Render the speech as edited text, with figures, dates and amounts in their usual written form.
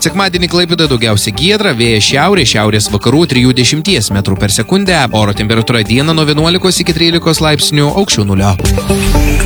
Sekmadienį Klaipėdoje daugiausia giedra, vėjas šiaurės vakarų 3–10 metrų per sekundę, oro temperatūra dieną nuo 11 iki 13 laipsnių aukščiau nulio.